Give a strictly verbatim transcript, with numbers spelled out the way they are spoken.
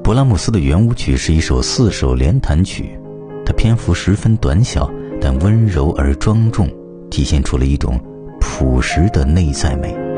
勃拉姆斯的圆舞曲是一首四手连弹曲，它篇幅十分短小，但温柔而庄重，体现出了一种朴实的内在美。